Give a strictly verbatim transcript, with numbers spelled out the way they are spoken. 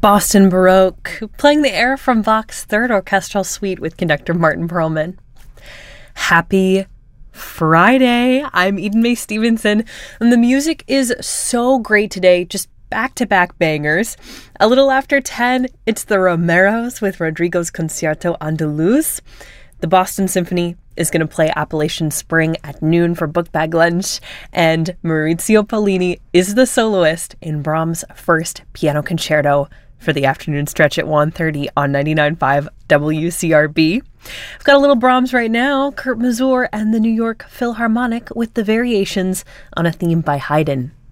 Boston Baroque, playing the air from Bach's Third Orchestral Suite with conductor Martin Perlman. Happy Friday! I'm Eden Mae Stevenson, and the music is so great today, just back-to-back bangers. A little after ten, it's the Romeros with Rodrigo's Concierto Andaluz. The Boston Symphony is going to play Appalachian Spring at noon for book bag lunch, and Maurizio Pollini is the soloist in Brahms' first piano concerto for the afternoon stretch at one thirty on ninety-nine point five W C R B. I've got a little Brahms right now, Kurt Masur and the New York Philharmonic with the variations on a theme by Haydn.